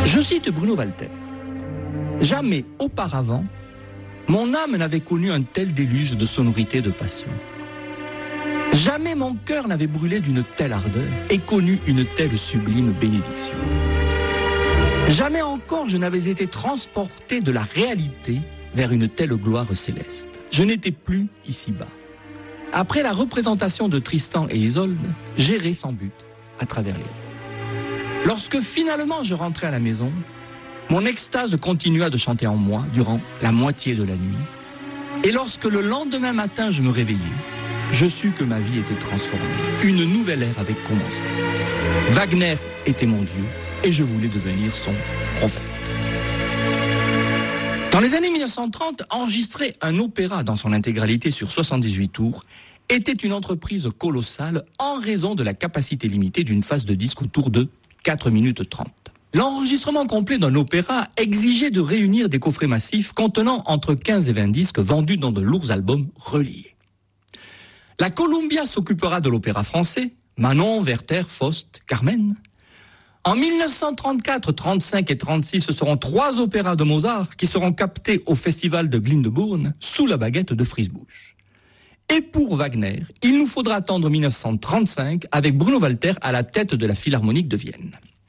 Je cite Bruno Walter. « Jamais auparavant, mon âme n'avait connu un tel déluge de sonorité et de passion. Jamais mon cœur n'avait brûlé d'une telle ardeur et connu une telle sublime bénédiction. Jamais encore je n'avais été transporté de la réalité vers une telle gloire céleste. Je n'étais plus ici-bas. Après la représentation de Tristan et Isolde, j'errais sans but à travers les rues. Lorsque finalement je rentrais à la maison, mon extase continua de chanter en moi durant la moitié de la nuit. Et lorsque le lendemain matin je me réveillai, je sus que ma vie était transformée. Une nouvelle ère avait commencé. Wagner était mon Dieu et je voulais devenir son prophète. Dans les années 1930, enregistrer un opéra dans son intégralité sur 78 tours était une entreprise colossale en raison de la capacité limitée d'une phase de disque autour de 4 minutes 30. L'enregistrement complet d'un opéra exigeait de réunir des coffrets massifs contenant entre 15 et 20 disques vendus dans de lourds albums reliés. La Columbia s'occupera de l'opéra français, Manon, Werther, Faust, Carmen. En 1934, 35 et 36, ce seront 3 opéras de Mozart qui seront captés au festival de Glyndebourne sous la baguette de Frisbusch. Et pour Wagner, il nous faudra attendre 1935 avec Bruno Walter à la tête de la Philharmonique de Vienne.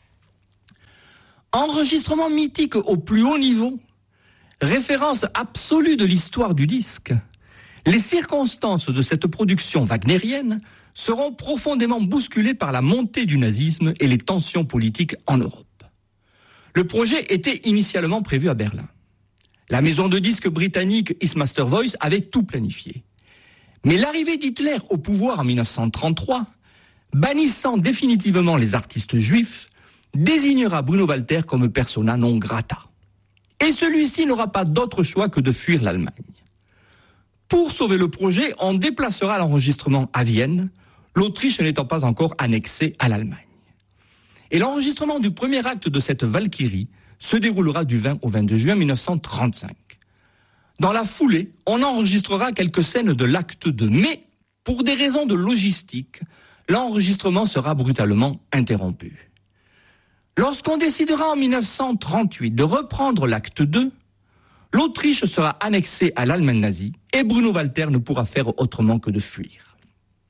Enregistrement mythique au plus haut niveau, référence absolue de l'histoire du disque, les circonstances de cette production wagnérienne seront profondément bousculées par la montée du nazisme et les tensions politiques en Europe. Le projet était initialement prévu à Berlin. La maison de disques britannique East Master Voice avait tout planifié. Mais l'arrivée d'Hitler au pouvoir en 1933, bannissant définitivement les artistes juifs, désignera Bruno Walter comme persona non grata. Et celui-ci n'aura pas d'autre choix que de fuir l'Allemagne. Pour sauver le projet, on déplacera l'enregistrement à Vienne, l'Autriche n'étant pas encore annexée à l'Allemagne. Et l'enregistrement du premier acte de cette Valkyrie se déroulera du 20 au 22 juin 1935. Dans la foulée, on enregistrera quelques scènes de l'acte 2, mais pour des raisons de logistique, l'enregistrement sera brutalement interrompu. Lorsqu'on décidera en 1938 de reprendre l'acte 2, l'Autriche sera annexée à l'Allemagne nazie et Bruno Walter ne pourra faire autrement que de fuir.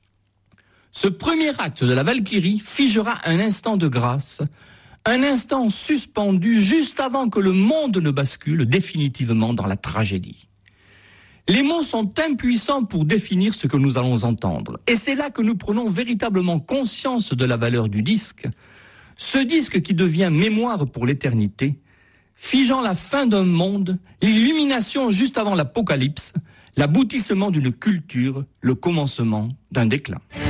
Ce premier acte de la Valkyrie figera un instant de grâce, un instant suspendu juste avant que le monde ne bascule définitivement dans la tragédie. Les mots sont impuissants pour définir ce que nous allons entendre, et c'est là que nous prenons véritablement conscience de la valeur du disque, ce disque qui devient mémoire pour l'éternité, figeant la fin d'un monde, l'illumination juste avant l'apocalypse, l'aboutissement d'une culture, le commencement d'un déclin.